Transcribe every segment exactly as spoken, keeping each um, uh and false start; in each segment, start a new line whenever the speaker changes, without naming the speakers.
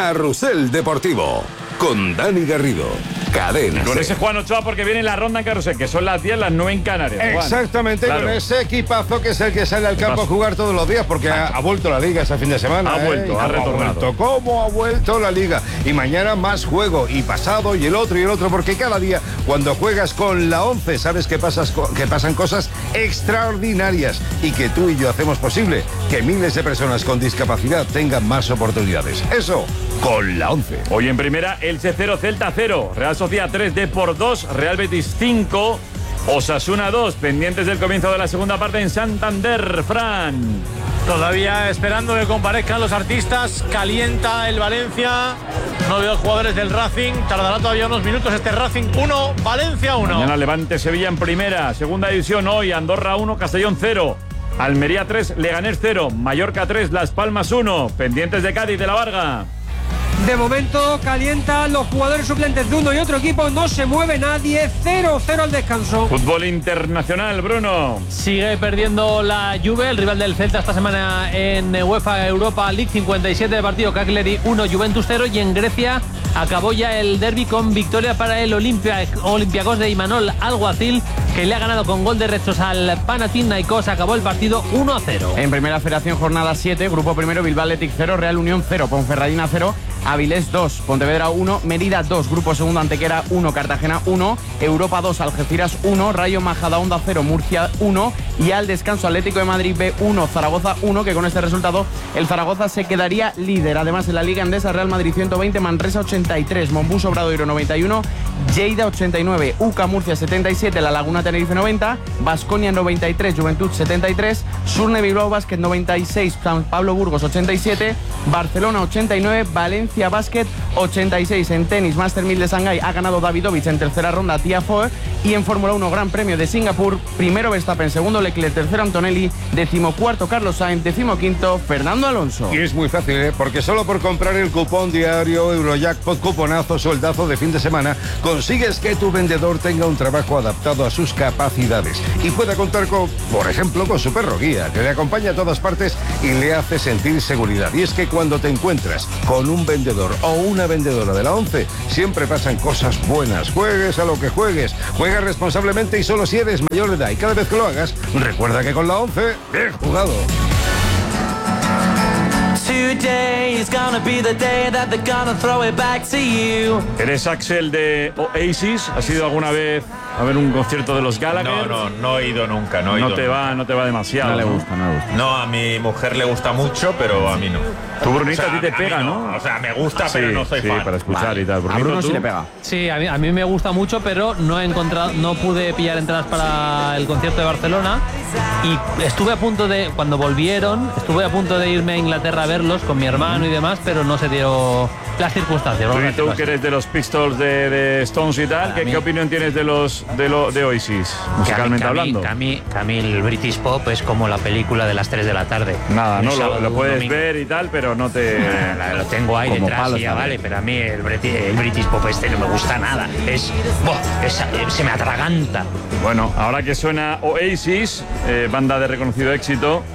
Carrusel Deportivo, con Dani Garrido. Cadena.
Con ese Juan Ochoa, porque viene la ronda en Carrusel, que son las diez, las nueve en Canarias. Juan.
Exactamente, claro. Con ese equipazo que es el que sale al campo a jugar todos los días, porque ha, ha vuelto la Liga ese fin de semana.
Ha
¿eh?
vuelto, ha retornado.
Vuelto. ¿Cómo ha vuelto la Liga? Y mañana más juego, y pasado, y el otro, y el otro, porque cada día, cuando juegas con la once, sabes que, pasas, que pasan cosas extraordinarias, y que tú y yo hacemos posible que miles de personas con discapacidad tengan más oportunidades. Eso, con la once.
Hoy en primera, Elche cero, Celta cero, Real Sociedad tres, Depor dos, Real Betis cinco, Osasuna dos, pendientes del comienzo de la segunda parte en Santander. Fran.
Todavía esperando que comparezcan los artistas, calienta el Valencia, no veo jugadores del Racing, tardará todavía unos minutos este Racing uno, Valencia uno.
Mañana Levante Sevilla en primera, segunda división hoy, Andorra uno, Castellón cero, Almería tres, Leganés cero, Mallorca tres, Las Palmas uno, pendientes de Cádiz de la Varga.
De momento calientan los jugadores suplentes de uno y otro equipo, no se mueve nadie, cero cero al descanso.
Fútbol internacional, Bruno.
Sigue perdiendo la Juve, el rival del Celta esta semana en UEFA Europa League, cincuenta y siete de partido, Cagliari uno, Juventus cero, y en Grecia acabó ya el derbi con victoria para el Olimpia, Olympiacos de Imanol Alguacil, que le ha ganado con gol de rechos al Panathinaikos. Acabó el partido uno a cero.
En Primera Federación, jornada siete, grupo primero, Bilbao Athletic cero, Real Unión cero, Ponferradina cero, Avilés dos, Pontevedra uno, Mérida dos, grupo segundo, Antequera uno, Cartagena uno, Europa dos, Algeciras uno, Rayo Majadahonda cero, Murcia uno, y al descanso Atlético de Madrid B uno, Zaragoza uno, que con este resultado el Zaragoza se quedaría líder. Además, en la Liga Endesa, Real Madrid ciento veinte, Manresa ochenta y tres, Monbus Obradoiro noventa y uno, Lleida ochenta y nueve, U C A Murcia setenta y siete, La Laguna Tenerife noventa, Baskonia noventa y tres, Juventud setenta y tres, Surne Bilbao Basket noventa y seis, San Pablo Burgos ochenta y siete, Barcelona ochenta y nueve, Valencia Basket ochenta y seis. En tenis, Master mil de Shanghái ha ganado Davidovich en tercera ronda, Tiafoe, y en Fórmula uno, Gran Premio de Singapur, primero Verstappen, segundo Leclerc, tercero Antonelli, decimocuarto Carlos Sainz, decimoquinto Fernando Alonso.
Y es muy fácil, ¿eh? Porque solo por comprar el cupón diario Eurojackpot, cuponazo, soldazo de fin de semana, consigues que tu vendedor tenga un trabajo adaptado a sus capacidades y pueda contar con, por ejemplo, con su perro guía, que le acompaña a todas partes y le hace sentir seguridad. Y es que cuando te encuentras con un vendedor o una vendedora de la once, siempre pasan cosas buenas. Juegues a lo que juegues, juega responsablemente y solo si eres mayor de edad. Y cada vez que lo hagas, recuerda que con la once, bien jugado.
¿Eres Axel de Oasis? ¿Has ido alguna vez a ver un concierto de los Gallagher?
No, no, no he ido nunca. No, he
no
ido
te
nunca.
va, no te va demasiado.
No le gusta, no le gusta.
No, a mi mujer le gusta mucho, pero a mí no.
Tu Brunita,
O sea,
a ti te
a mí
pega,
no.
¿no?
O sea, me gusta,
Sí,
pero no soy
sí,
fan.
para escuchar
Vale.
y tal.
A
Brunito,
Bruno
¿tú?
sí le pega.
Sí, a mí, a mí me gusta mucho, pero no he encontrado, no pude pillar entradas para el concierto de Barcelona, y estuve a punto de, cuando volvieron, estuve a punto de irme a Inglaterra a verlos con mi hermano y demás, pero no se dio las circunstancias.
Tú,
¿no?
y tú que eres de los Pistols de, de Stones y tal, ¿qué,
mí-
¿qué opinión tienes de los de, lo, de Oasis, musicalmente
que a mí,
hablando?
que a mí, que a mí el British Pop es como la película de las tres de la tarde.
Nada,
Un
no, lo,
sábado,
lo
un
puedes
domingo.
ver y tal, pero no te...
Lo, lo tengo ahí
Como
detrás
palos
y ya
también.
vale, pero a mí el British, el British Pop este no me gusta nada. Es, ¡buah! es- se me atraganta.
Bueno, ahora que suena Oasis, eh, banda de reconocido éxito,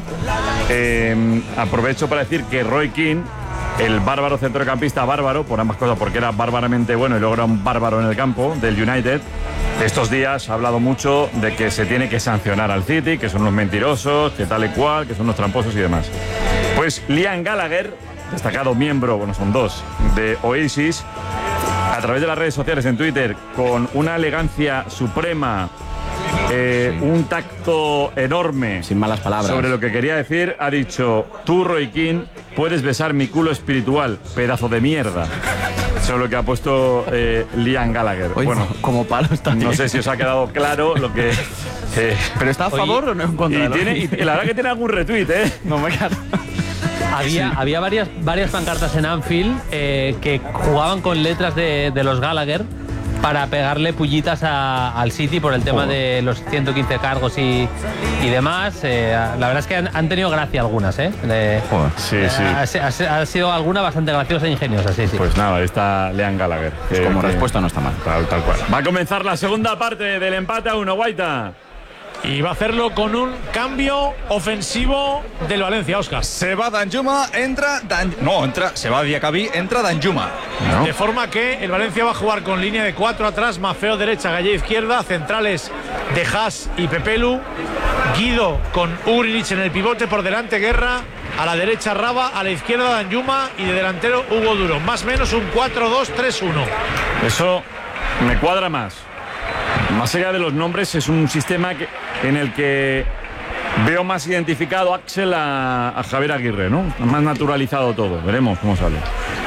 eh, aprovecho para decir que Roy Keane, el bárbaro centrocampista bárbaro, por ambas cosas, porque era bárbaramente bueno y luego era un bárbaro en el campo del United, estos días ha hablado mucho de que se tiene que sancionar al City, que son unos mentirosos, que tal y cual, que son unos tramposos y demás. Pues Liam Gallagher, destacado miembro, bueno, son dos, de Oasis, a través de las redes sociales, en Twitter, con una elegancia suprema, eh, un tacto enorme,
Sin malas palabras.
sobre lo que quería decir, ha dicho: tú, Roy Keane, puedes besar mi culo espiritual, pedazo de mierda. Eso es lo que ha puesto eh, Liam Gallagher.
Oye,
bueno,
como palo está bien.
no sé si os ha quedado claro lo que... eh,
¿Pero está a favor
Oye,
o no en contra?
y,
de lo
tiene,
que-
y la verdad que tiene algún retweet, ¿eh?
No me queda.
Había, había varias, varias pancartas en Anfield eh, que jugaban con letras de, de los Gallagher para pegarle pullitas a- al City por el tema de los ciento quince cargos y, y demás. Eh, la verdad es que han, han tenido gracia algunas, ¿eh? De-
Joder.
Sí, sí.
Ha, ha- ha sido alguna bastante graciosa e ingeniosa, sí, sí.
Pues nada, ahí está Liam Gallagher.
Pues
que-
como
que-
respuesta no está mal.
Tal, tal cual. Va a comenzar la segunda parte del empate a uno, Guaita.
Y va a hacerlo con un cambio ofensivo del Valencia, Óscar.
Se va Danjuma, entra Dan... No, entra, se va Diacabí, entra Danjuma.
¿No? De forma que el Valencia va a jugar con línea de cuatro atrás, Maffeo derecha, Gallé izquierda, centrales de Haas y Pepelu, Guido con Ugrinic en el pivote, por delante Guerra, a la derecha Raba, a la izquierda Danjuma y de delantero Hugo Duro. Más o menos un cuatro dos tres uno.
Eso me cuadra más. Más allá de los nombres, es un sistema que, en el que veo más identificado Axel a, a Javier Aguirre, ¿no? Más naturalizado todo. Veremos cómo sale.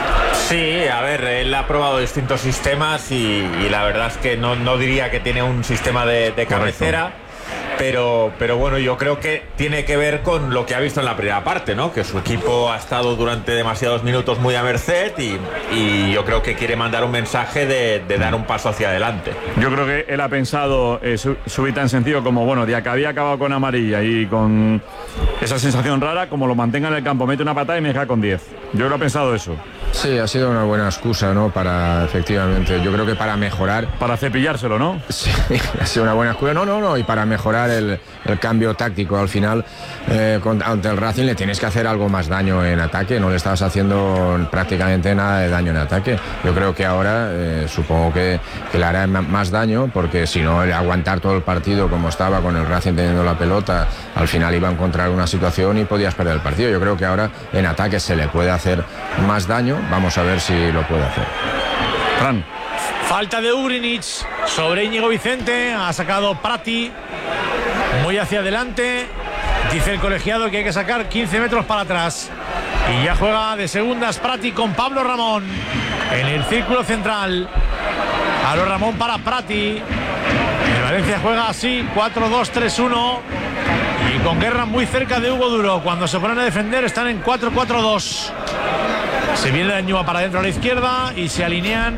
Sí, a ver, él ha probado distintos sistemas y, y la verdad es que no, no diría que tiene un sistema de, de cabecera. Pero, pero bueno, yo creo que tiene que ver con lo que ha visto en la primera parte, ¿no? Que su equipo ha estado durante demasiados minutos muy a merced y, y yo creo que quiere mandar un mensaje de, de dar un paso hacia adelante.
Yo creo que él ha pensado eh, su, subir tan sencillo como, bueno, Diacabí ha acabado con amarilla y con esa sensación rara, como lo mantenga en el campo, mete una patada y me deja con diez. Yo creo que ha pensado eso.
Sí, ha sido una buena excusa, ¿no? Para, efectivamente, yo creo que para mejorar...
Para cepillárselo, ¿no?
Sí, ha sido una buena excusa. No, no, no, y para mejorar el, el cambio táctico. Al final, eh, con, ante el Racing le tienes que hacer algo más daño en ataque. No le estabas haciendo prácticamente nada de daño en ataque. Yo creo que ahora, eh, supongo que, que le hará más daño, porque si no, el aguantar todo el partido como estaba con el Racing teniendo la pelota, al final iba a encontrar una situación y podías perder el partido. Yo creo que ahora en ataque se le puede hacer más daño. Vamos a ver si lo puede hacer.
Fran.
Falta de Ugrinic sobre Íñigo Vicente. Ha sacado Prati muy hacia adelante. Dice el colegiado que hay que sacar quince metros para atrás. Y ya juega de segundas Prati con Pablo Ramón en el círculo central. Pablo Ramón para Prati. El Valencia juega así, cuatro dos tres uno. Y con Guerra muy cerca de Hugo Duro. Cuando se ponen a defender están en cuatro cuatro dos. Se viene Danjuma para adentro a la izquierda y se alinean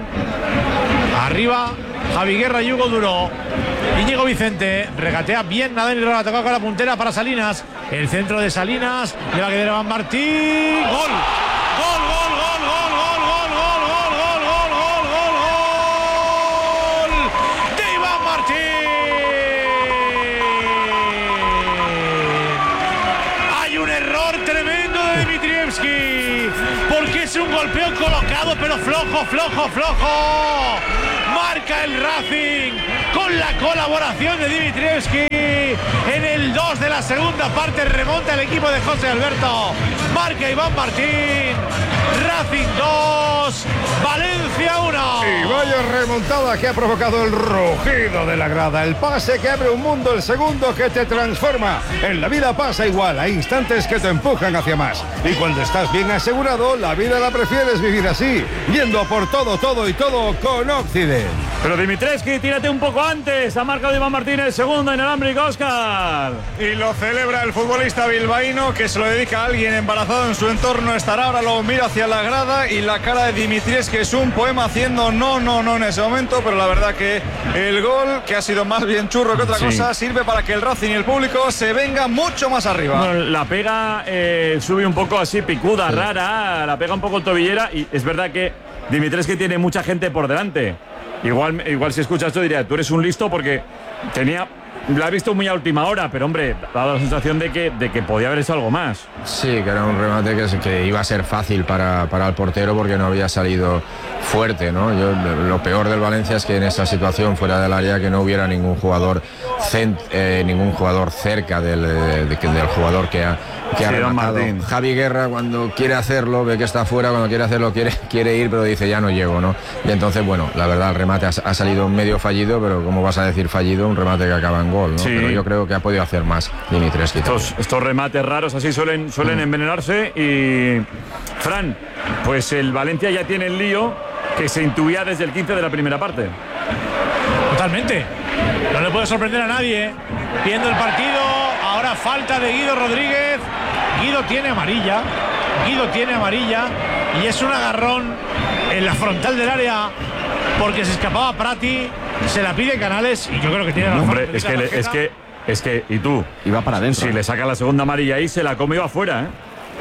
arriba Javi Guerra y Hugo Duro. Íñigo Vicente regatea bien, nada y la toca con la puntera para Salinas. El centro de Salinas, le va a quedar a Iván Martín. ¡Gol! ¡Gol, gol, gol, gol, gol, gol, gol, gol, gol, gol, gol, gol, gol! ¡De Iván Martín! Hay un error tremendo de Dimitrievski. Porque es un golpeo colocado, pero flojo, flojo, flojo. Marca el Racing con la colaboración de Dimitrievski. En el dos de la segunda parte remonta el equipo de José Alberto. Marca Iván Martín. Racing dos, Valencia uno.
Y vaya remontada que ha provocado el rugido de la grada. El pase que abre un mundo, el segundo que te transforma. En la vida pasa igual, hay instantes que te empujan hacia más. Y cuando estás bien asegurado, la vida la prefieres vivir así, yendo por todo, todo y todo con Occident.
Pero Dimitrievski, tírate un poco antes. Ha marcado Iván Martín el segundo inalámbrico, Óscar.
Y lo celebra el futbolista bilbaíno, que se lo dedica a alguien embarazado en su entorno. Estará ahora, lo mira hacia la grada y la cara de Dimitrievski es un poema haciendo no, no, no en ese momento, pero la verdad que el gol, que ha sido más bien churro que otra sí. cosa, sirve para que el Racing y el público se venga mucho más arriba.
Bueno, la pega eh, sube un poco así, picuda, sí. rara, la pega un poco tobillera y es verdad que Dimitrievski tiene mucha gente por delante. Igual, igual si escuchas esto diría, tú eres un listo porque tenía... La he visto muy a última hora, pero hombre, ha dado la sensación de que, de que podía haber hecho algo más.
Sí, que era un remate que, que iba a ser fácil para, para el portero porque no había salido fuerte, ¿no? Yo, lo peor del Valencia es que en esa situación fuera del área que no hubiera ningún jugador cent, eh, ningún jugador cerca del, de, de, del jugador que ha, que ha sí, rematado. Javi Guerra cuando quiere hacerlo, ve que está fuera, cuando quiere hacerlo quiere, quiere ir, pero dice ya no llego, ¿no? Y entonces, bueno, la verdad el remate ha, ha salido medio fallido, pero ¿cómo vas a decir fallido? Un remate que acaba en gol, ¿no? Sí. Pero yo creo que ha podido hacer más Dimitrievski.
Estos, estos remates raros así suelen, suelen mm. envenenarse y... Fran, pues el Valencia ya tiene el lío que se intuía desde el quince de la primera parte.
Totalmente. No le puede sorprender a nadie. Viendo el partido, ahora falta de Guido Rodríguez. Guido tiene amarilla. Guido tiene amarilla. Y es un agarrón en la frontal del área porque se escapaba Prati. Se la pide Canales y yo creo que tiene razón.
Hombre, es que, le, es que, es que, y tú,
iba para adentro.
Si le saca la segunda amarilla ahí, se la come y va afuera, ¿eh?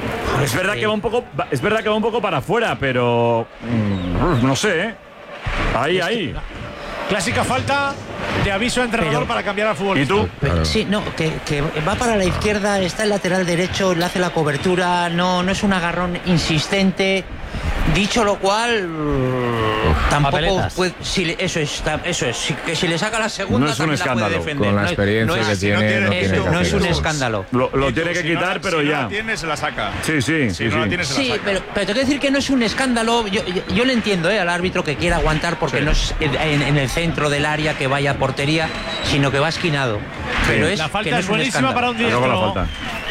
Es verdad, sí. que va un poco, es verdad que va un poco para afuera, pero mmm, no sé, ¿eh? Ahí,
es
ahí.
Clásica falta de aviso a entrenador
Pero,
para cambiar al futbolista.
¿Y tú?
Claro. Sí, no, que, que va para la izquierda, está el lateral derecho, le hace la cobertura, no, no es un agarrón insistente. Dicho lo cual, Uf, tampoco puede, si le, eso es, eso es, si, que si le saca la segunda
no es un escándalo.
la puede defender.
Con la experiencia
no es,
que tiene, no, tiene, no,
eso,
tiene
no es un
eso.
escándalo.
Lo, lo
tú,
tiene que
si
quitar,
no,
pero
si
ya.
no la tiene, se la saca.
Sí, sí,
si
sí.
no
sí.
la tiene, se la
Sí,
saca.
pero, pero tengo que decir que no es un escándalo. Yo, yo, yo le entiendo ¿eh? al árbitro que quiera aguantar porque sí. no es en, en el centro del área que vaya a portería, sino que va esquinado. Pero
Sí.
es
La falta
que no
es
es un
buenísima
escándalo.
para un diestro.
Luego la falta.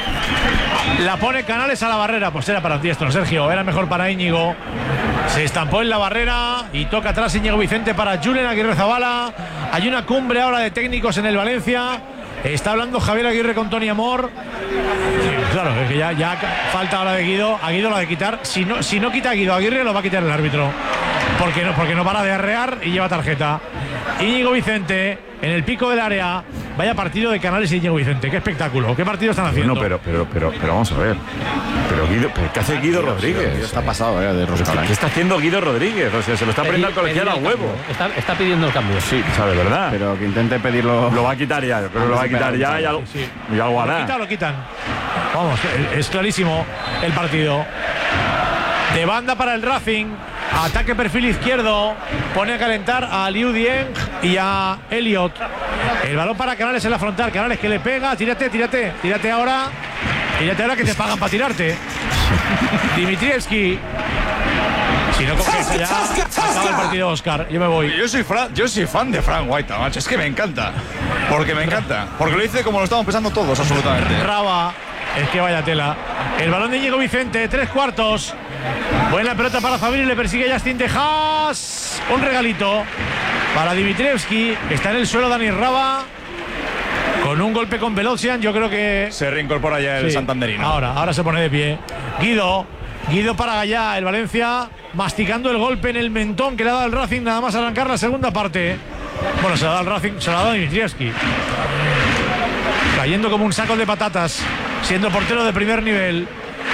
La pone Canales a la barrera, pues era para un diestro, Sergio, era mejor para Íñigo. Se estampó en la barrera y toca atrás Íñigo Vicente para Julen Aguirre Zabala. Hay una cumbre ahora de técnicos en el Valencia. Está hablando Javier Aguirre con Tony Amor. Sí, claro, es que ya, ya falta ahora de Guido. A Guido lo ha de quitar. Si no, si no quita a Guido Aguirre, lo va a quitar el árbitro. Porque no, porque no para de arrear y lleva tarjeta. Íñigo Vicente en el pico del área. Vaya partido de Canales y Íñigo Vicente. Qué espectáculo. ¿Qué partido están haciendo?
No, pero, pero, pero, pero vamos a ver. Pero Guido, ¿qué hace Guido Rodríguez?
Guido está pasado, eh, de Roscala.
¿Qué está haciendo Guido Rodríguez? O sea, se lo está poniendo al colegial a huevo.
Está, está pidiendo el cambio.
Sí, sabe, ¿verdad?
Pero que intente pedirlo.
Lo va a quitar ya, yo creo que lo va a quitar ya y algo,
Sí.
y algo
Lo
hará.
quitan, lo quitan. Vamos, es clarísimo el partido. De banda para el Racing. Ataque perfil izquierdo. Pone a calentar a Liu Dieng y a Elliot. El balón para Canales en la frontal. Canales que le pega. Tírate, tírate. Tírate ahora. Tírate ahora que te pagan para tirarte. Dimitrievski. Si no coges ya, acaba el partido, Oscar. Yo me voy.
Yo soy, Fran, yo soy fan de Frank White, macho. Es que me encanta. Porque me encanta. Porque lo dice como lo estamos pensando todos, absolutamente.
Raba. Es que vaya tela. El balón de Íñigo Vicente, tres cuartos. Buena pelota para Fabri, le persigue Justin Tejas. Un regalito para Dimitrievski. Está en el suelo Dani Raba. Con un golpe con Velocian, yo creo que.
Se reincorpora ya el
Sí.
santanderino.
Ahora, ahora se pone de pie. Guido. Guido para Gallá, el Valencia masticando el golpe en el mentón que le ha dado el Racing nada más arrancar la segunda parte. Bueno, se la ha dado el Racing, se la ha dado Dimitrievski. Cayendo como un saco de patatas, siendo portero de primer nivel.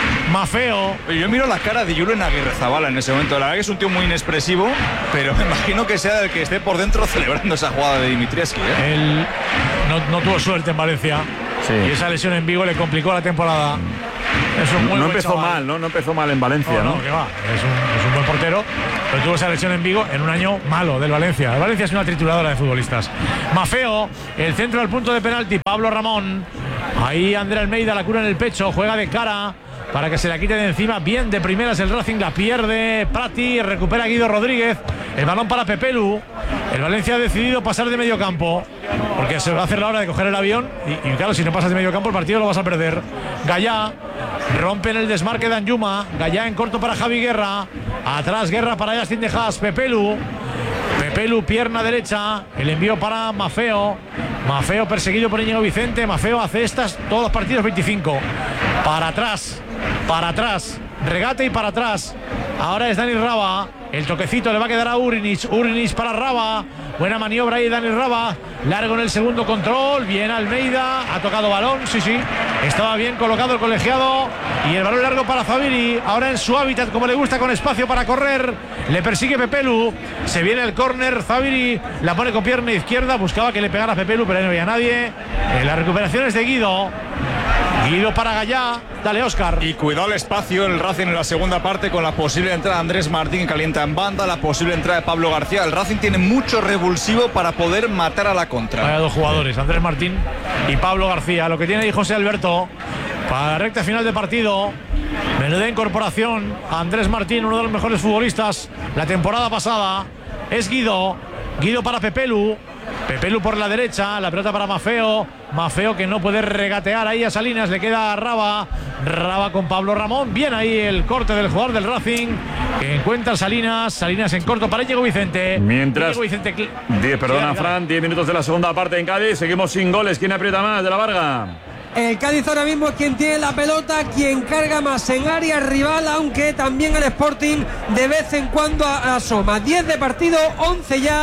Mafeo.
Yo miro la cara de Julen Aguirre Zabala en ese momento. La verdad que es un tío muy inexpresivo, pero me imagino que sea el que esté por dentro celebrando esa jugada de Dimitrievski. ¿eh?
Él no, no tuvo suerte en Valencia.
Sí.
Y esa lesión en Vigo le complicó la temporada. Es un muy
No
buen
empezó
chaval.
mal, ¿no? No empezó mal en Valencia,
No,
¿no?
no, que va. Es un, es un buen portero, pero tuvo esa lesión en Vigo en un año malo del Valencia. El Valencia es una trituradora de futbolistas. Mafeo, el centro del punto de penalti, Pablo Ramón. Ahí André Almeida la cura en el pecho, juega de cara para que se la quite de encima. Bien de primeras el Racing, la pierde Prati, recupera Guido Rodríguez. El balón para Pepelu. El Valencia ha decidido pasar de medio campo porque se va a hacer la hora de coger el avión y, y claro, si no pasas de medio campo el partido lo vas a perder. Gallá rompe en el desmarque de Anjuma. Gallá en corto para Javi Guerra. Atrás Guerra para Justin de Haas. Pepelu. Pepelu, pierna derecha. El envío para Mafeo. Mafeo perseguido por Íñigo Vicente. Mafeo hace estas todos los partidos veinticinco. Para atrás. Para atrás. Regate y para atrás. Ahora es Dani Raba. El toquecito le va a quedar a Urinic. Urinic para Raba. Buena maniobra ahí Dani Raba. Largo en el segundo control. Bien Almeida. Ha tocado balón. Sí, sí. Estaba bien colocado el colegiado. Y el balón largo para Fabiri. Ahora en su hábitat, como le gusta, con espacio para correr. Le persigue Pepelu. Se viene el córner. Fabiri la pone con pierna izquierda. Buscaba que le pegara a Pepelu, pero ahí no había nadie. Eh, la recuperación es de Guido. Guido para Gallá. Dale, Óscar.
Y cuidado el espacio el Racing en la segunda parte con la posible entrada de Andrés Martín que calienta en banda, la posible entrada de Pablo García. El Racing tiene mucho revulsivo para poder matar a la contra.
Vaya dos jugadores, Andrés Martín y Pablo García. Lo que tiene ahí José Alberto para la recta final de partido. Menuda incorporación. Andrés Martín, uno de los mejores futbolistas la temporada pasada. Es Guido. Guido para Pepelu. Pepelu por la derecha, la pelota para Mafeo. Mafeo que no puede regatear ahí a Salinas, le queda a Raba. Raba con Pablo Ramón. Bien ahí el corte del jugador del Racing que encuentra a Salinas. Salinas en corto para Íñigo Vicente.
Mientras.
Íñigo Vicente.
diez, perdona, Fran, diez minutos de la segunda parte en Cádiz. Seguimos sin goles. ¿Quién aprieta más de la Varga?
El Cádiz ahora mismo es quien tiene la pelota, quien carga más en área rival, aunque también el Sporting de vez en cuando asoma. diez de partido, once ya.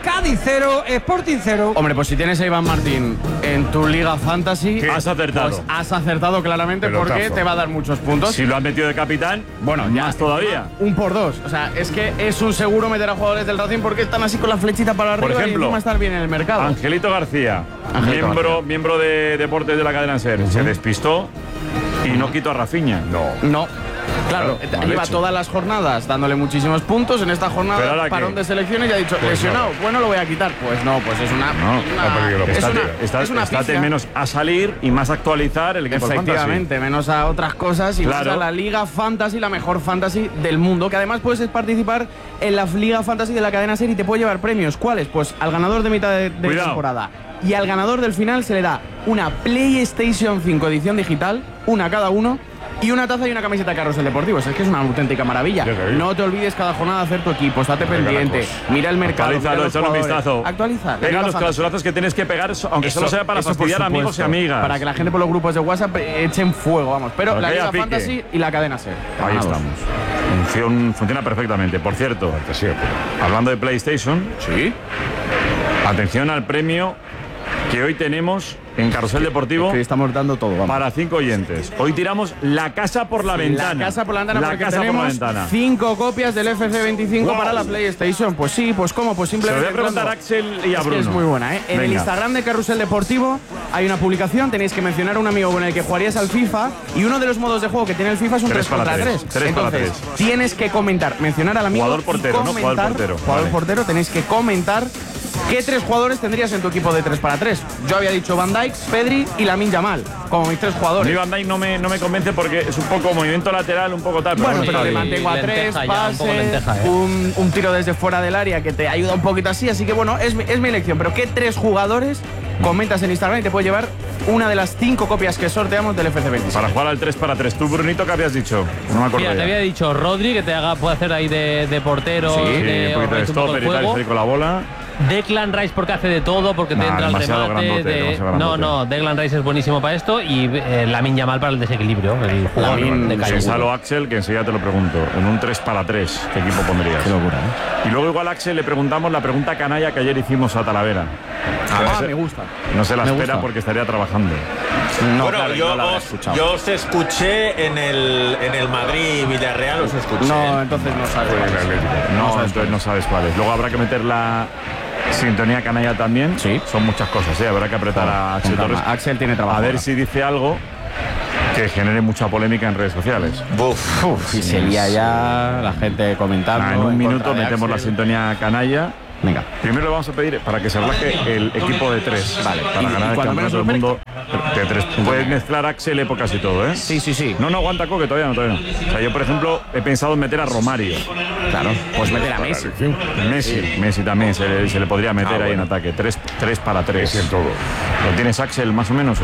Cádiz cero, Sporting cero.
Hombre, pues si tienes a Iván Martín en tu Liga Fantasy,
has acertado.
Pues has acertado claramente
Pelotazo.
porque te va a dar muchos puntos.
Si lo has metido de capitán,
bueno, ya
más todavía.
Un por dos. O sea, es que es un seguro meter a jugadores del Racing porque están así con la flechita para arriba.
Por ejemplo,
y encima estar bien en el mercado.
Angelito García,
Angelito
miembro,
García.
miembro de Deportes de la cadena SER, uh-huh. se despistó y no quitó a Rafinha.
No. No. Claro,
Claro,
lleva
hecho.
todas las jornadas dándole muchísimos puntos. En esta
Pero
jornada,
ahora
parón
qué?
de selecciones y ha dicho,
Pues
lesionado,
no.
bueno, lo voy a quitar. Pues no, pues es una.
No,
una- es
estate,
una,
está-
es una
estate
pifia.
menos a salir y más a actualizar el equipo
Efectivamente,
fantasy.
menos a otras cosas y
Claro.
más a la Liga Fantasy, la mejor fantasy del mundo, que además puedes participar en la Liga Fantasy de la cadena SER y te puede llevar premios. ¿Cuáles? Pues al ganador de mitad de, de
Cuidado.
temporada y al ganador del final se le da una PlayStation cinco edición digital, una a cada uno, y una taza y una camiseta de Carrusel Deportivo. Es que es una auténtica maravilla. No te olvides cada jornada hacer tu equipo, estate pendiente, mira el mercado, mira
Actualízalo,
los
échale un
jugadores.
vistazo.
Actualiza. la
Pega
Liga
los
Fantasy.
clausurazos que tienes que pegar, aunque
Eso-
solo sea para
eso por
fastidiar a amigos y
supuesto,
amigas.
Para que la gente por los grupos de WhatsApp echen fuego, vamos. Pero
Para
la
que
Liga
haya pique.
Fantasy y la cadena SER.
Ahí
Ganados.
estamos. Funciona, funciona perfectamente. Por cierto, hablando de PlayStation,
sí.
Atención al premio que hoy tenemos en Carrusel Deportivo.
Es que estamos dando todo, vamos.
Para cinco oyentes. Hoy tiramos la casa por la ventana.
La casa por la ventana
La
porque
casa por la
tenemos
ventana.
cinco copias del F C veinticinco
Wow.
para la PlayStation. Pues sí, pues cómo, pues
Se lo
simplemente.
voy a preguntar a
entrando.
Axel y a
Es que
Bruno.
es muy buena, ¿eh? En el
Venga.
Instagram de Carrusel Deportivo hay una publicación, tenéis que mencionar a un amigo con el que jugarías al FIFA y uno de los modos de juego que tiene el FIFA es un
Tres
tres contra
para
tres.
tres. Tres para
Entonces,
tres.
tienes que comentar, mencionar al amigo
Jugador
y
portero, ¿no?
comentar,
Jugador portero.
Jugador
Vale.
portero, tenéis que comentar qué tres jugadores tendrías en tu equipo de tres para tres. Yo había dicho Van Dijk, Pedri y Lamine Yamal, como mis tres
A
jugadores.
mí Van Dijk no me, no me convence porque es un poco movimiento lateral, un poco tal.
Bueno,
bueno,
pero
está
le
bien.
mantengo a tres,
lenteja ya, un poco
pases,
lenteja, ¿eh?
un, un tiro desde fuera del área que te ayuda un poquito así. Así que bueno, es mi, es mi elección. Pero ¿qué tres jugadores comentas en Instagram y te puede llevar una de las cinco copias que sorteamos del F C veintiséis?
Para jugar al tres para tres. Tú, Brunito, ¿qué habías dicho? No me acuerdo.
Mira, te
ya.
había dicho Rodri, que te haga, puede hacer ahí de, de portero,
Sí,
de,
un poquito de
organizar un poco
stopper
el
y tal, y
juego.
salir con la bola.
Declan Rice porque hace de todo, porque te
Nah,
entra el
demasiado
remate.
grandote,
de-
demasiado
no,
grandote.
no, Declan Rice es buenísimo para esto y eh, Lamine Yamal para el desequilibrio. El jugador de calle.
Piénsalo, Axel, que enseguida te lo pregunto. En un tres para tres, ¿qué equipo pondrías?
Qué locura, ¿eh?
Y luego igual a Axel le preguntamos la pregunta canalla que ayer hicimos a Talavera.
Ah,
No se-
me gusta.
No se la
Me
espera
gusta.
porque estaría trabajando.
No,
bueno,
claro,
yo,
no la habrá
os,
escuchado.
yo os escuché en el, en el Madrid-Villarreal, os escuché.
No, entonces no sabes. cuál es.
No,
sabes
entonces no sabes cuál es. Luego habrá que meter la sintonía canalla también.
Sí.
Son muchas cosas, ¿eh? Habrá que apretar a Axel
Con calma.
Torres.
Axel tiene trabajo
A ver
ahora.
si dice algo que genere mucha polémica en redes sociales.
Buf.
Uf, y se lía ya la gente comentando.
Ah, en un
en
minuto
contra de
metemos la
Axel.
sintonía canalla.
Venga.
Primero le vamos a pedir para que se relaje el equipo de tres.
Vale.
Para
Y-
ganar
y
el
cuando menos
campeonato del
lo
mundo de tres. Puedes mezclar Axel épocas y todo, ¿eh?
Sí, sí, sí.
No, no, aguanta Coque, todavía no, todavía no. O sea, yo, por ejemplo, he pensado en meter a Romario.
Claro, pues meter a Messi.
Messi, Messi también se le, se le podría meter
Ah,
ahí
bueno.
en ataque. Tres, tres para tres.
Es en todo.
¿Lo tienes Axel más o menos? O...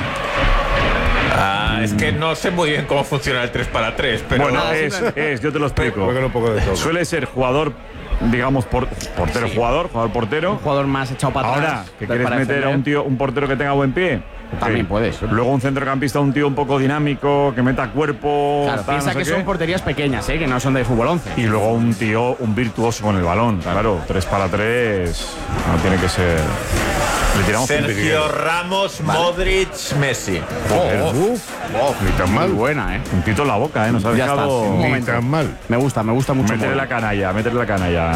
Ah, es que no sé muy bien cómo funciona el tres para tres, pero.
bueno, es, es, yo te lo explico.
Juegan un poco de todo.
Suele ser jugador, digamos, por, portero,
Sí.
jugador, jugador, portero.
Un jugador más echado para atrás.
Ahora, que quieres
para
meter a
defender.
un tío, un portero que tenga buen pie. ok.
También puedes.
Luego un centrocampista, un tío un poco dinámico, que meta cuerpo.
Claro,
tal,
piensa
no sé
que
qué.
son porterías pequeñas, ¿eh? Que no son de fútbol once.
Y luego un tío, un virtuoso con el balón. Claro, tres para tres no tiene que ser. Le tiramos
Sergio Ramos, Modric, Messi.
Joder,
Uf, ni tan mal.
Muy buena, ¿eh?
un pito en la boca, ¿eh? Nos ha
Ya está,
dejado.
sí, un
Ni
momento.
tan mal.
Me gusta, me gusta mucho.
Métele la
Modric.
canalla, métele la canalla.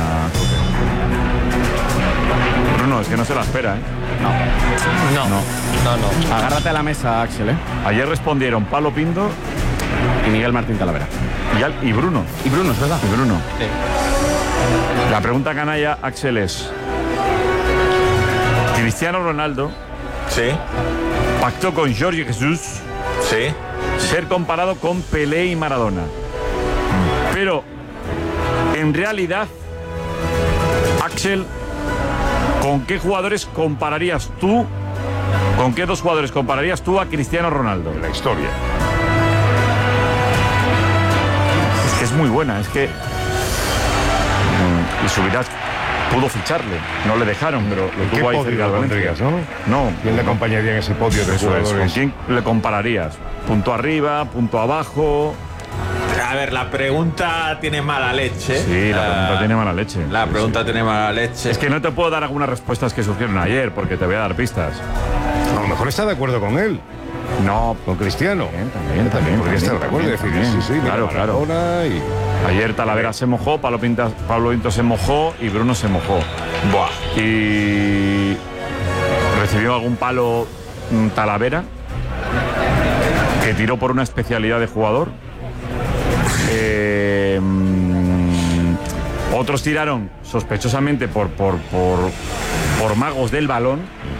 Bruno, es que no se la espera, ¿eh?
No, no, no. no.
Agárrate a la mesa, Axel, ¿eh?
Ayer respondieron Palo Pinto
Y Miguel Martín Talavera.
y, Al- y Bruno.
Y Bruno, es verdad.
Y Bruno.
Sí.
La pregunta canalla, Axel, es: Cristiano Ronaldo
Sí,
pactó con Jorge Jesús
sí.
ser comparado con Pelé y Maradona. Pero, en realidad, Axel, ¿con qué jugadores compararías tú? ¿Con qué dos jugadores compararías tú a Cristiano Ronaldo?
La historia.
Es que es muy buena, es que. mm, Y Subirás pudo ficharle, no le dejaron, pero lo
¿Qué
tuvo ahí
podio
cerca del Valencia.
pondrías, no?
No,
¿Quién le acompañaría en ese podio de
eso es. ¿Con
jugadores?
quién le compararías? ¿Punto arriba, punto abajo?
A a ver, la pregunta tiene mala leche.
Sí, la pregunta
uh,
tiene mala leche.
La
sí,
pregunta
sí.
tiene mala leche.
Es que no te puedo dar algunas respuestas que surgieron ayer, porque te voy a dar pistas.
A lo mejor está de acuerdo con él.
No,
con Cristiano.
También, también, también.
Podría estar de
también,
acuerdo.
también,
Decir, sí, sí,
claro, claro.
Y...
Ayer Talavera se mojó, Pablo, Pinta, Pablo Pinto se mojó y Bruno se mojó.
Buah.
Y recibió algún palo mm, Talavera, que tiró por una especialidad de jugador. Eh, mm, otros tiraron sospechosamente por, por, por, por magos del balón.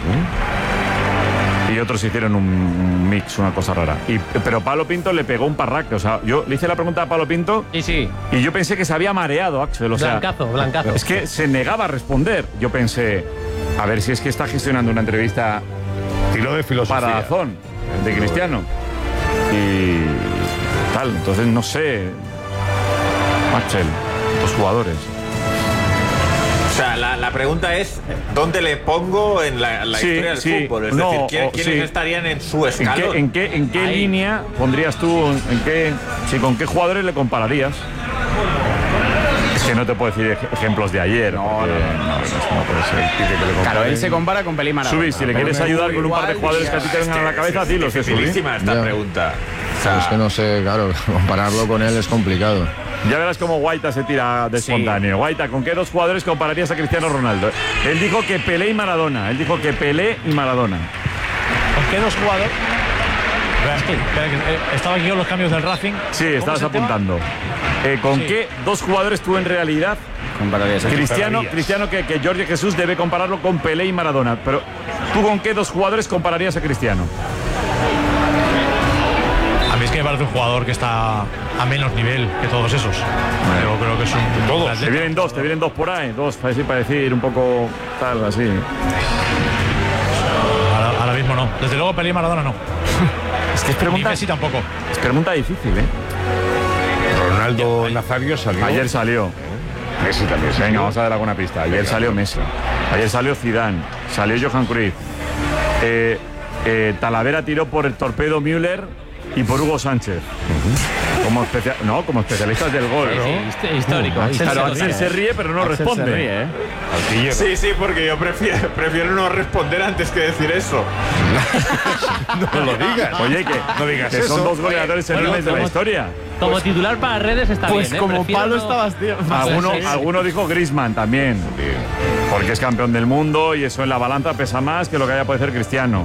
Y otros hicieron un mix, una cosa rara. Y, pero Pablo Pinto le pegó un parraque. O sea, yo le hice la pregunta a Pablo Pinto
y, sí.
y yo pensé que se había mareado, Axel. O sea,
blancazo, blancazo.
Es que se negaba a responder. Yo pensé, a ver si es que está gestionando una entrevista
Tiro de filosofía.
para Dazón, de Cristiano. Y tal, entonces no sé. Axel, los jugadores.
O sea, la, la pregunta es, ¿dónde le pongo en la, la
Sí,
historia del
sí.
fútbol? Es
No,
decir, ¿quién-
o-
¿quiénes
sí.
estarían en su
¿En
escalón?
qué, en qué, en qué línea pondrías tú, en qué, sí, con qué jugadores le compararías? Es que no te puedo decir ej- ejemplos de ayer. No, no, no, no, puede ser.
Claro, él se compara con Pelé y Maradona.
Subi, si le quieres ayudar con un par de jugadores que a ti te vengan a la cabeza, dilos,
es
Subi.
dificilísima esta
Ya.
pregunta. O
Pero
sea,
es que no sé, claro, compararlo con él es complicado.
Ya verás cómo Guaita se tira de espontáneo. Guaita, ¿con qué dos jugadores compararías a Cristiano Ronaldo? Él dijo que Pelé y Maradona. Él dijo que Pelé y Maradona.
¿Con qué dos jugadores? Espera, espera, que, eh, estaba aquí con los cambios del Racing.
Sí,
¿Cómo
estabas
es el tema?
apuntando. Eh, ¿Con
Sí.
qué dos jugadores tú en realidad
Compararías a
Cristiano, Cristiano que, que Jorge Jesús debe compararlo con Pelé y Maradona? Pero ¿tú con qué dos jugadores compararías a Cristiano?
A mí es que me parece un jugador que está a menos nivel que todos esos. Yo creo que es un...
Todos. Te vienen dos, te vienen dos por ahí. Dos, para decir, para decir un poco tal, así.
Ahora, ahora mismo no. Desde luego Pelé y Maradona no.
Es que es pregunta,
Ni Messi tampoco.
es pregunta difícil, ¿eh?
Ronaldo Nazario salió.
Ayer salió.
Messi también salió.
Venga, vamos a dar alguna pista. Ayer
Venga.
salió Messi. Ayer salió Zidane. Salió Johan Cruyff. Eh, eh, Talavera tiró por el torpedo Müller y por Hugo Sánchez. Como especia- no, como especialistas del gol.
Sí,
¿no?
sí, hist- histórico.
Claro,
Histórico.
Axel se ríe, pero no
Axel se
responde.
ríe, ¿eh?
sí, sí, porque yo prefiero, prefiero no responder antes que decir eso.
No lo digas.
Oye, que,
No digas
que son
eso.
dos goleadores
Bueno,
enormes de la
como-
historia.
Como titular para redes está
Pues
bien, ¿eh?
como
Prefiero
palo
no-
estabas, tío.
Alguno,
Sí, sí.
alguno dijo Griezmann también. Porque es campeón del mundo y eso en la balanza pesa más que lo que haya podido hacer Cristiano.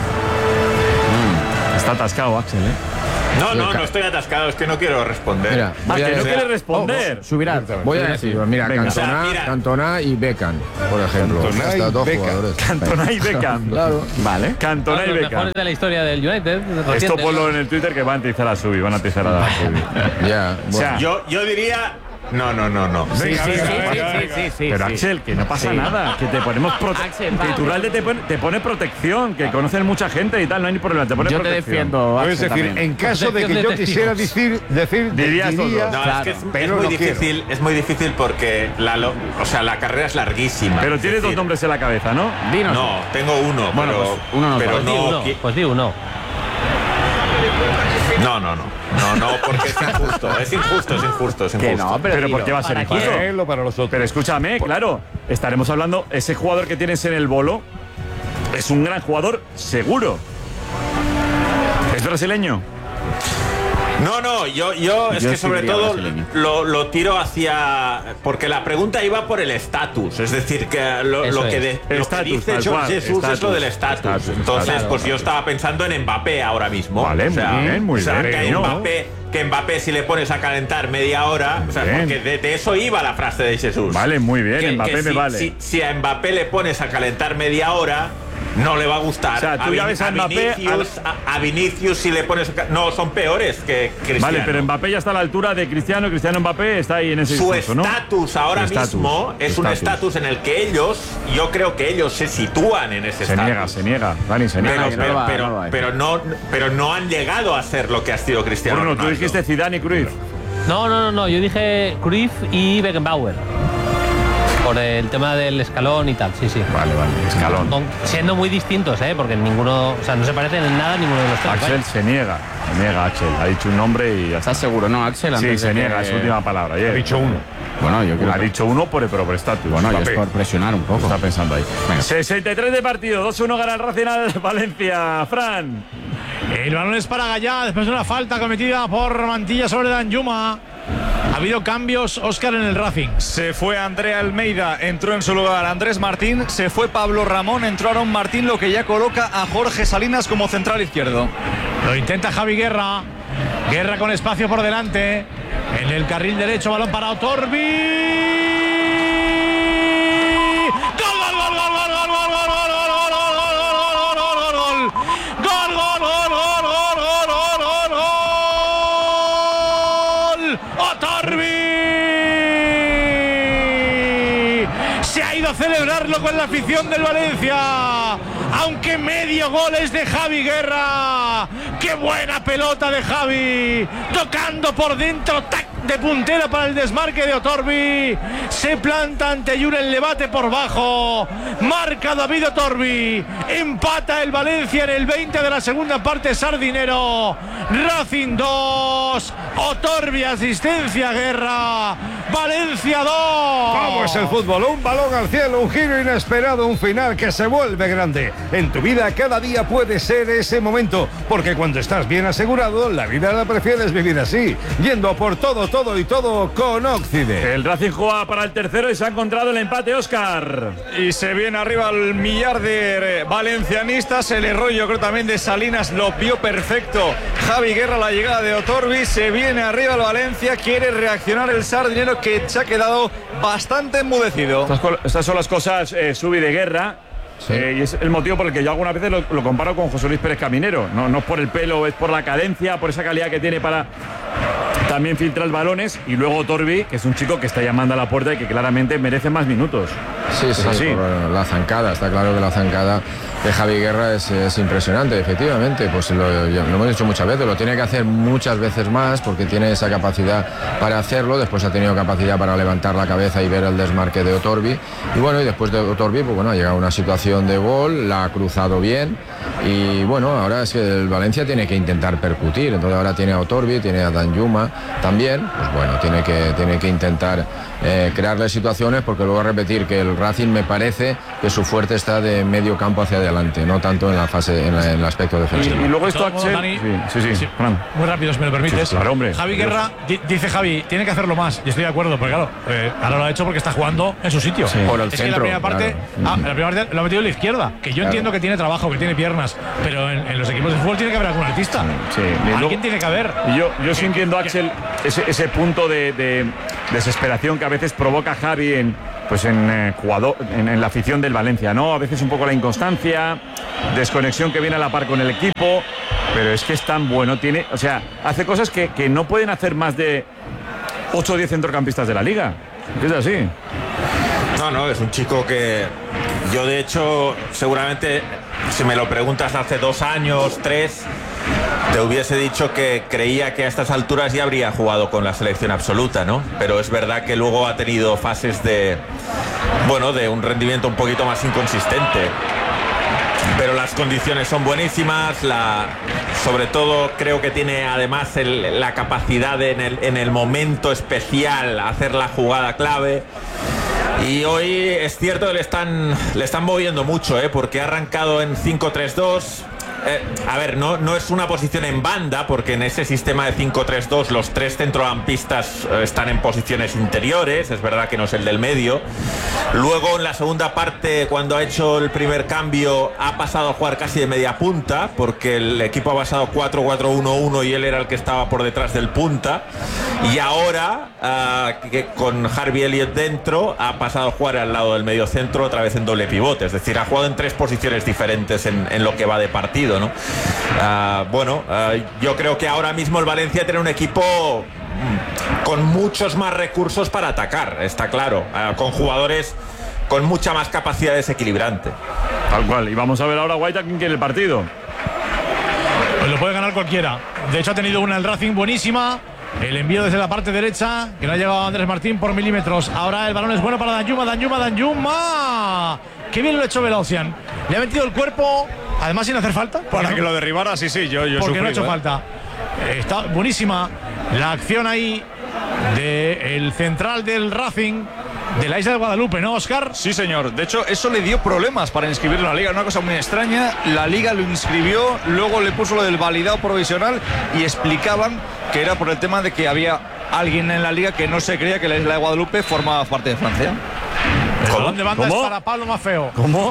Mm, Está atascado, Axel, ¿eh?
No, no, no estoy atascado, es que no quiero responder.
Mira,
Ah,
voy a
que no
decir-
quiere responder.
Subirá.
Voy a decir, mira,
Venga.
Cantona,
O sea, mira.
Cantona y Beckham, por ejemplo.
Cantona y
Hasta dos
Beckham.
jugadores.
Cantona y Beckham.
Claro.
Vale.
Cantona y
Los
Beckham.
mejores de la historia del United.
Esto
recientes.
ponlo en el Twitter que van a atizar a Subi, van a atizar a Subi.
Ya,
O sea,
bueno.
Yo, yo diría... No, no, no, no.
Venga, venga,
sí,
venga,
sí,
venga.
sí, sí, sí,
Pero
sí.
Axel, que no pasa nada, que te ponemos prote-
Axel, va,
que Iturralde te pone, te pone protección, que conocen mucha gente y tal, no hay ni problema, te pone
Yo te
protección.
defiendo,
Es
Axel,
decir,
también.
en caso de que
Protección
yo
de
quisiera
testigos.
decir, decir
Dirías
diría,
todos.
No,
Claro,
es que es,
pero
es muy
no
difícil, es muy difícil porque la, lo- o sea, la carrera es larguísima.
Pero
es
tienes dos
decir,
nombres en la cabeza, ¿no?
Dinos.
No, tengo uno,
Bueno,
pero,
pues uno nos
pero
vale.
Pues di
no,
uno,
qui-
pues di uno.
no, no, no, no, no, porque es injusto, es injusto, es injusto, es
Que
injusto.
no, pero,
Pero ¿por
dilo.
qué va a ser
¿Para
injusto?
para él o para los otros.
Pero escúchame, claro, estaremos hablando, ese jugador que tienes en el bolo es un gran jugador seguro. ¿Es brasileño?
No, no, yo, yo es
Yo
que
sí
sobre
diría
todo
brasileño.
lo, lo tiro hacia... Porque la pregunta iba por el estatus, es decir, que lo,
Eso
lo que,
es.
de- lo que
Estatus,
dice
tal
George
cual,
Jesús es lo
estatus,
del estatus.
estatus,
Entonces,
estatus.
pues yo estaba pensando en Mbappé ahora mismo.
Vale,
o sea,
muy bien, muy
o sea,
bien,
que
¿no?
Mbappé, que Mbappé si le pones a calentar media hora, o sea,
Bien.
porque de, de eso iba la frase de Jesús.
Vale, muy bien,
Que-
Mbappé
que
me
si,
vale.
Si, si a Mbappé le pones a calentar media hora, no le va a gustar.
O sea, tú ya
Vin-
ves a Mbappé,
Vinicius, a, a Vinicius si le pones... a ca- No, son peores que Cristiano.
Vale, pero Mbappé ya está a la altura de Cristiano, Cristiano Mbappé está ahí en ese
Su
discurso, ¿no?
estatus ahora
Su estatus,
mismo
su
es un
estatus.
estatus en el que ellos, yo creo que ellos se sitúan en ese
Se
estatus.
niega, se niega, Dani, se niega.
Pero,
que no
pero,
lo va,
pero,
no lo va.
pero no, pero no han llegado a ser lo que ha sido Cristiano
Bruno, tú
Ronaldo.
dijiste Zidane y Cruyff.
No, no, no, no. Yo dije Cruyff y Beckenbauer. por el tema del escalón y tal, sí, sí.
Vale, vale, escalón.
Con, siendo muy distintos, ¿eh? Porque ninguno, o sea, no se parecen en nada ninguno de los tres.
Axel se niega, se niega Axel. Ha dicho un nombre y ya está.
¿Estás seguro, no, Axel?
Sí,
Antes
se
de
niega,
que...
es su última palabra.
Ha dicho uno.
Bueno, yo creo
Ha
que...
dicho uno por, pero por estatus.
Bueno, yo es
Papé.
por presionar un poco.
Está pensando ahí.
Venga.
sesenta y tres de partido, dos uno gana el Racing al Valencia. Fran.
El balón es para Gallá después de una falta cometida por Mantilla sobre Danjuma. Ha habido cambios, Óscar, en el Racing.
Se fue Andrea Almeida, entró en su lugar Andrés Martín, se fue Pablo Ramón, entró Aaron Martín, lo que ya coloca a Jorge Salinas como central izquierdo.
Lo intenta Javi Guerra. Guerra con espacio por delante. En el carril derecho, balón para Otorbi. Celebrarlo con la afición del Valencia, aunque medio gol es de Javi Guerra. ¡Qué buena pelota de Javi! Tocando por dentro, tac, de puntera para el desmarque de Otorbi. Se planta ante Yura el Levate por bajo. Marca David Otorbi. Empata el Valencia en el veinte de la segunda parte. Sardinero. Racing dos. Otorbi asistencia Guerra. Valencia dos.
¿Cómo es el fútbol? Un balón al cielo, un giro inesperado, un final que se vuelve grande. En tu vida cada día puede ser ese momento, porque cuando estás bien asegurado, la vida la prefieres vivir así, yendo por todo, todo y todo con Óccide.
El Racing juega para el tercero y se ha encontrado el empate, Óscar.
Y se viene arriba el millar de valencianistas. El error, yo creo, también de Salinas lo vio perfecto Javi Guerra, la llegada de Otorbi. Se viene arriba el Valencia, quiere reaccionar el sardinero, que se ha quedado bastante enmudecido.
Estas, estas son las cosas, eh, Subi, de Guerra. Sí. Eh, y es el motivo por el que yo algunas veces lo, lo comparo con José Luis Pérez Caminero. No, no es por el pelo, es por la cadencia, por esa calidad que tiene para también filtrar balones. Y luego Otorbi, que es un chico que está llamando a la puerta y que claramente merece más minutos.
Sí, sí,
así.
Por la zancada, está claro que la zancada de Javi Guerra es, es impresionante, efectivamente. Pues lo, lo hemos dicho muchas veces, lo tiene que hacer muchas veces más porque tiene esa capacidad para hacerlo. Después ha tenido capacidad para levantar la cabeza y ver el desmarque de Otorbi. Y bueno, y después de Otorbi, pues bueno, ha llegado una situación de gol, la ha cruzado bien. Y bueno, ahora es que el Valencia tiene que intentar percutir. Entonces ahora tiene a Otorbi, tiene a Danjuma también. Pues bueno, tiene que, tiene que intentar eh, crearle situaciones, porque luego a repetir que el Racing me parece que su fuerte está de medio campo hacia adelante, no tanto en la fase, en, la, en el aspecto defensivo.
Y, y luego esto,
Axel.
Dani, sí, sí, sí, sí.
Muy rápido, si me lo permites.
Sí, claro, hombre.
Javi Guerra, di, dice Javi, tiene que hacerlo más. Y estoy de acuerdo, porque claro, eh, ahora lo ha hecho porque está jugando en su sitio.
Sí. Por el
es
centro,
que la primera parte,
claro.
ah, la primera parte lo ha metido en la izquierda. Que yo
Claro.
entiendo que tiene trabajo, que tiene piernas, pero en, en los equipos de fútbol tiene que haber algún artista.
Sí, y
Alguien
luego-
tiene que haber.
Y yo, yo sí entiendo, Axel, ese, ese punto de, de desesperación que a veces provoca Javi en, pues en, eh, jugador, en, en la afición del Valencia, ¿no? A veces un poco la inconstancia, desconexión que viene a la par con el equipo, pero es que es tan bueno, tiene, o sea, hace cosas que, que no pueden hacer más de ocho o diez centrocampistas de la liga. Es así.
No, no, es un chico que yo, de hecho, seguramente, si me lo preguntas hace dos años, tres, te hubiese dicho que creía que a estas alturas ya habría jugado con la selección absoluta, ¿no? Pero es verdad que luego ha tenido fases de, bueno, de un rendimiento un poquito más inconsistente. Pero las condiciones son buenísimas, la, sobre todo creo que tiene además el, la capacidad de en, el, en el momento especial hacer la jugada clave. Y hoy es cierto que le están, le están moviendo mucho, ¿eh? Porque ha arrancado en cinco tres dos. Eh, a ver, no, no es una posición en banda, porque en ese sistema de cinco tres dos los tres centrocampistas eh, están en posiciones interiores, es verdad que no es el del medio. Luego en la segunda parte, cuando ha hecho el primer cambio, ha pasado a jugar casi de media punta, porque el equipo ha pasado cuatro cuatro uno uno y él era el que estaba por detrás del punta. Y ahora, uh, que con Harvey Elliott dentro, ha pasado a jugar al lado del medio centro, otra vez en doble pivote, es decir, ha jugado en tres posiciones diferentes en, en lo que va de partido, ¿no? Uh, bueno, uh, yo creo que ahora mismo el Valencia tiene un equipo con muchos más recursos para atacar, está claro, uh, con jugadores con mucha más capacidad desequilibrante.
Tal cual. Y vamos a ver ahora Guaita quién quiere el partido.
Pues lo puede ganar cualquiera. De hecho, ha tenido una el Racing buenísima. El envío desde la parte derecha, que no ha llegado Andrés Martín por milímetros. Ahora el balón es bueno para Danjuma, Danjuma, Danjuma. Qué bien lo ha hecho Velocian. Le ha metido el cuerpo, además sin hacer falta.
Para que lo derribara, sí, sí, yo, yo
Porque no ha hecho
¿eh?
falta. Está buenísima la acción ahí del central del Racing de la isla de Guadalupe, ¿no, Óscar?
Sí, señor. De hecho, eso le dio problemas para inscribirlo en la liga. Una cosa muy extraña. La liga lo inscribió, luego le puso lo del validado provisional y explicaban que era por el tema de que había alguien en la liga que no se creía que la isla de Guadalupe formaba parte de Francia.
El balón de banda es para Pablo Maffeo.
¿Cómo?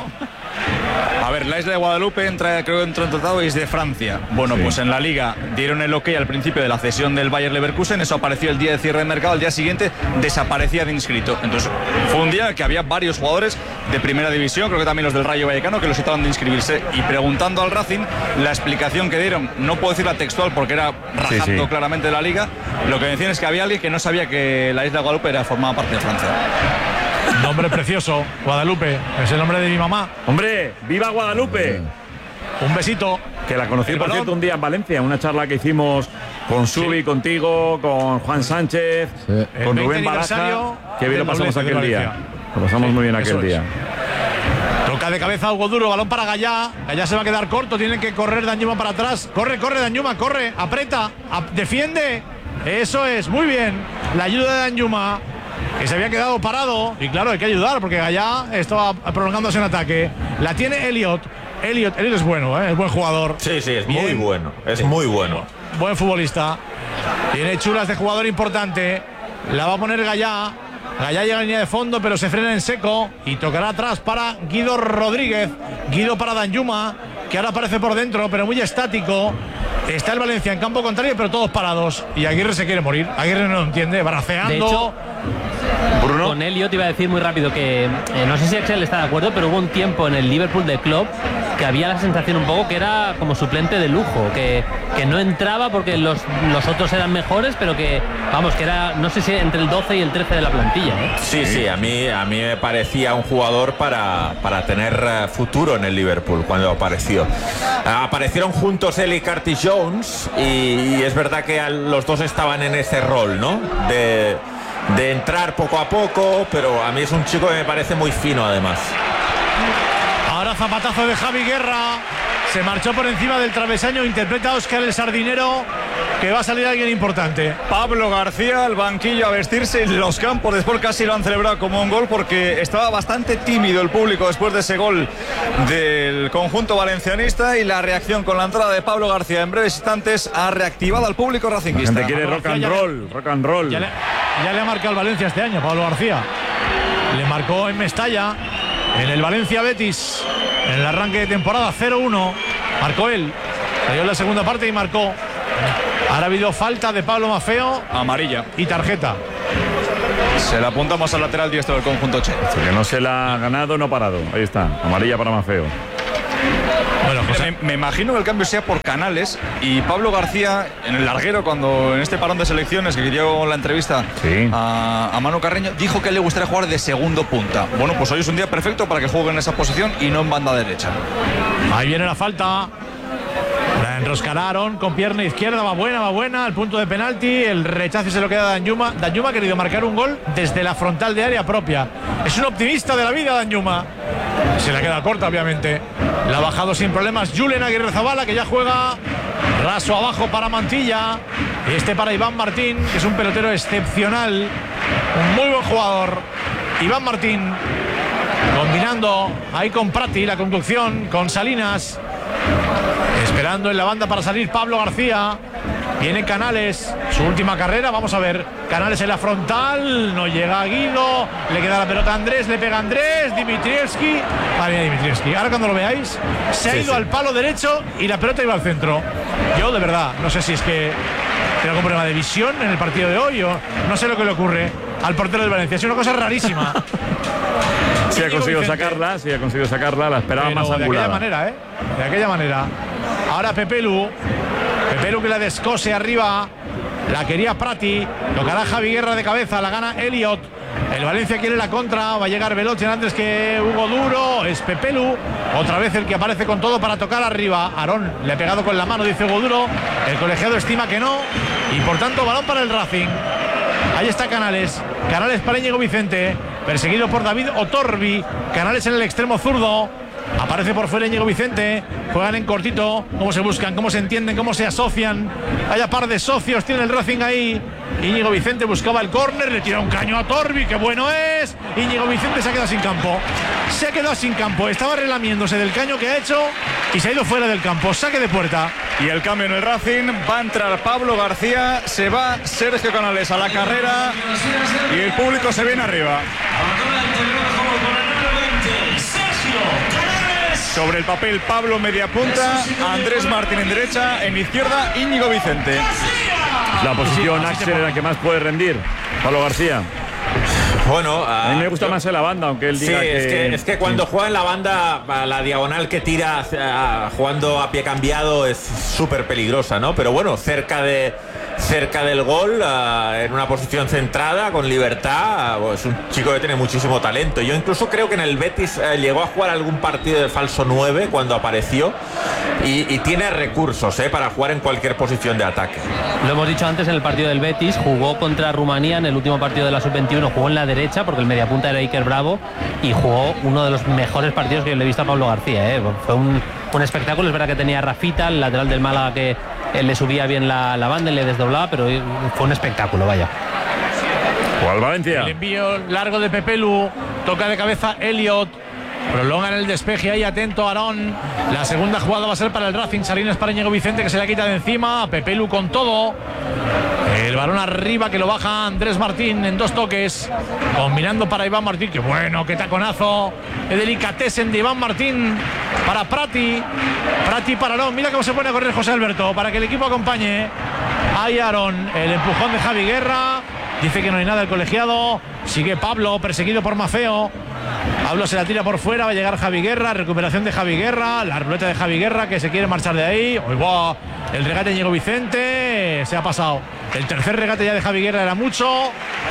A ver, la isla de Guadalupe entra, creo que entró en tratado y es de Francia. Bueno, sí. Pues en la liga dieron el ok al principio de la cesión del Bayer Leverkusen. Eso apareció el día de cierre de mercado. Al día siguiente desaparecía de inscrito. Entonces fue un día que había varios jugadores de primera división, creo que también los del Rayo Vallecano, que los estaban de inscribirse. Y preguntando al Racing, la explicación que dieron, no puedo decir la textual porque era rajando sí, sí. claramente de la liga, lo que decían es que había alguien que no sabía que la isla de Guadalupe era formaba parte de Francia.
Nombre precioso, Guadalupe, es el nombre de mi mamá.
¡Hombre, viva Guadalupe!
Un besito.
Que la conocí, por cierto, un día en Valencia, una charla que hicimos con Subi, sí. contigo, con Juan Sánchez, sí. con Rubén Baraja. Qué bien lo pasamos aquel día. Lo pasamos sí, muy bien aquel día.
Es. Toca de cabeza Hugo Duro, balón para Gallá. Gallá se va a quedar corto, tiene que correr Danjuma para atrás. Corre, corre Danjuma, corre, aprieta, ap defiende. Eso es, muy bien. La ayuda de Danjuma, que se había quedado parado. Y claro, hay que ayudar porque Gallá estaba prolongándose en ataque. La tiene Elliot. Elliot, Elliot es bueno, ¿eh? Es buen jugador.
Sí, sí, es muy
Bien.
bueno. Es sí. muy bueno.
Buen futbolista. Tiene chulas de jugador importante. La va a poner Gallá. Gallá llega a línea de fondo, pero se frena en seco. Y tocará atrás para Guido Rodríguez. Guido para Danjuma, que ahora aparece por dentro, pero muy estático. Está el Valencia en campo contrario, pero todos parados. Y Aguirre se quiere morir. Aguirre no lo entiende, braceando.
De hecho,
Bruno.
Con Elliot iba a decir muy rápido que eh, no sé si Axel está de acuerdo, pero hubo un tiempo en el Liverpool de Klopp que había la sensación un poco que era como suplente de lujo, que, que no entraba porque los, los otros eran mejores, pero que, vamos, que era, no sé si entre el doce y el trece de la plantilla, ¿eh?
Sí, sí, a mí, a mí me parecía un jugador para, para tener futuro en el Liverpool cuando apareció. Aparecieron juntos él y Curtis Jones y, y es verdad que los dos estaban en ese rol, ¿no? De, de entrar poco a poco, pero a mí es un chico que me parece muy fino además.
Ahora zapatazo de Javi Guerra. Se marchó por encima del travesaño. Interpreta a Óscar el Sardinero, que va a salir alguien importante.
Pablo García al banquillo a vestirse en los campos. Después casi lo han celebrado como un gol porque estaba bastante tímido el público después de ese gol del conjunto valencianista, y la reacción con la entrada de Pablo García en breves instantes ha reactivado al público racinguista.
La gente quiere rock and roll, rock and roll.
Ya le, ya le ha marcado el Valencia este año, Pablo García. Le marcó en Mestalla, en el Valencia Betis, en el arranque de temporada cero uno. Marcó él. Salió en la segunda parte y marcó. Ahora ha habido falta de Pablo Maffeo.
Amarilla.
Y tarjeta.
Se la apuntamos al lateral diestro del conjunto che.
Que no se la ha ganado, no ha parado. Ahí está. Amarilla para Maffeo.
Bueno, José, me, me imagino que el cambio sea por Canales, y Pablo García en el larguero, cuando en este parón de selecciones que dio la entrevista sí. a, a Manu Carreño, dijo que le gustaría jugar de segundo punta. Bueno, pues hoy es un día perfecto para que juegue en esa posición y no en banda derecha.
Ahí viene la falta. La enroscararon con pierna izquierda, va buena, va buena, al punto de penalti. El rechazo se lo queda a Danjuma. Danjuma ha querido marcar un gol desde la frontal de área propia. Es un optimista de la vida, Danjuma. Se la queda corta, obviamente. La ha bajado sin problemas Julen Aguirrezabala, que ya juega raso abajo para Mantilla. Y este para Iván Martín, que es un pelotero excepcional. Un muy buen jugador. Iván Martín, combinando ahí con Prati, la conducción, con Salinas. Esperando en la banda para salir Pablo García. Viene Canales, su última carrera, vamos a ver. Canales en la frontal, no llega Guido, le queda la pelota a Andrés, le pega a Andrés, Dimitrievski. Madre mía, Dimitrievski. Ahora cuando lo veáis, se ha sí, ido sí. al palo derecho y la pelota iba al centro. Yo de verdad, no sé si es que tiene algún problema de visión en el partido de hoy o no sé lo que le ocurre al portero del Valencia. Es una cosa rarísima.
Sí ha conseguido sacarla, sí ha conseguido sacarla, la esperaba
Pero
más angulada.
De aquella manera, ¿eh? De aquella manera. Ahora Pepelu. Pepelu que la descose arriba. La quería Prati. Tocará Javi Guerra de cabeza. La gana Elliot. El Valencia quiere la contra. Va a llegar Veloce antes que Hugo Duro. Es Pepelu. Otra vez el que aparece con todo para tocar arriba. Aarón le ha pegado con la mano, dice Hugo Duro. El colegiado estima que no. Y por tanto, balón para el Racing. Ahí está Canales. Canales para Íñigo Vicente. Perseguido por David Otorbi. Canales en el extremo zurdo. Aparece por fuera Íñigo Vicente. Juegan en cortito. Cómo se buscan, cómo se entienden, cómo se asocian. Vaya par de socios tiene el Racing ahí. Íñigo Vicente buscaba el córner. Le tira un caño a Torbi. ¡Qué bueno es! Íñigo Vicente se ha quedado sin campo. Se ha quedado sin campo. Estaba relamiéndose del caño que ha hecho y se ha ido fuera del campo. Saque de puerta.
Y el cambio en el Racing. Va a entrar Pablo García. Se va Sergio Canales a la carrera. Y el público se viene arriba. Sobre el papel, Pablo media punta, Andrés Martín en derecha, en izquierda, Íñigo Vicente.
La posición Axel es la que más puede rendir, Pablo García.
Bueno,
a mí me gusta yo, más en la banda, aunque él diga
sí,
que...
Es que, es que cuando juega en la banda, la diagonal que tira a, jugando a pie cambiado es súper peligrosa, ¿no? Pero bueno, cerca de cerca del gol, uh, en una posición centrada, con libertad, uh, es un chico que tiene muchísimo talento. Yo incluso creo que en el Betis uh, llegó a jugar algún partido de falso nueve cuando apareció y, y tiene recursos eh, para jugar en cualquier posición de ataque.
Lo hemos dicho antes en el partido del Betis, jugó contra Rumanía en el último partido de la sub veintiuno, jugó en la derecha porque el mediapunta era Iker Bravo y jugó uno de los mejores partidos que yo le he visto a Pablo García. Eh. Fue un, un espectáculo, es verdad que tenía a Rafita, el lateral del Málaga, que él le subía bien la, la banda y le desdoblaba, pero fue un espectáculo, vaya.
¿Cuál Valencia?
El envío largo de Pepelu, toca de cabeza Elliot, prolongan el despeje ahí, atento Aarón. La segunda jugada va a ser para el Racing, Salinas para Íñigo Vicente, que se la quita de encima, Pepelu con todo. El balón arriba que lo baja Andrés Martín en dos toques, combinando para Iván Martín. ¡Qué bueno, qué taconazo! ¡Qué delicatessen de Iván Martín para Prati! Prati para Aarón. Mira cómo se pone a correr José Alberto para que el equipo acompañe. Ahí Aarón, el empujón de Javi Guerra. Dice que no hay nada el colegiado. Sigue Pablo, perseguido por Mafeo. Pablo se la tira por fuera, va a llegar Javi Guerra, recuperación de Javi Guerra, la ruleta de Javi Guerra que se quiere marchar de ahí. ¡Uy, va! El regate de Íñigo Vicente se ha pasado. El tercer regate ya de Javi Guerra era mucho.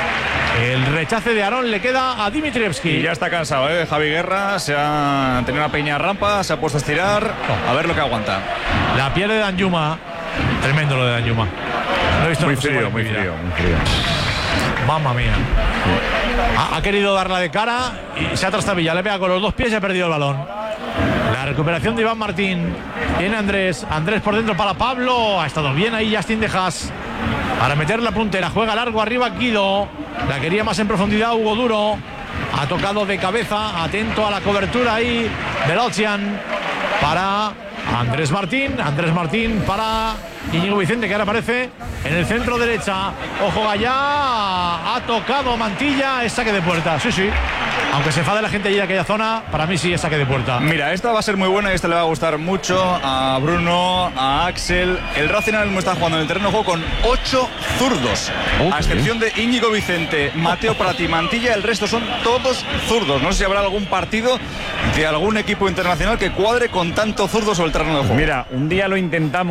El rechace de Aarón le queda a Dimitrievski.
Y ya está cansado, ¿eh? Javi Guerra se ha tenido una pequeña rampa, se ha puesto a estirar. A ver lo que aguanta.
La pierde Danjuma. Tremendo lo de Danjuma. No he visto
muy frío, muy frío, muy frío.
Mamma mía. Ha, ha querido darla de cara y se ha trastabillado. Le pega con los dos pies y ha perdido el balón. La recuperación de Iván Martín. Viene Andrés. Andrés por dentro para Pablo. Ha estado bien ahí Justin de Haas para meter la puntera. Juega largo arriba Guido. La quería más en profundidad Hugo Duro. Ha tocado de cabeza. Atento a la cobertura ahí. Velocian para Andrés Martín. Andrés Martín para Íñigo Vicente, que ahora aparece en el centro derecha. Ojo allá. Ha tocado Mantilla. Es saque de puerta. Sí, sí. Aunque se enfade la gente allí de aquella zona, para mí sí es saque de puerta.
Mira, esta va a ser muy buena y esta le va a gustar mucho a Bruno, a Axel. El Racing ahora mismo está jugando en el terreno de juego con ocho zurdos. Okay. A excepción de Íñigo Vicente, Mateo Prati, Mantilla, el resto son todos zurdos. No sé si habrá algún partido de algún equipo internacional que cuadre con tanto zurdo sobre el terreno de juego.
Mira, un día lo intentamos.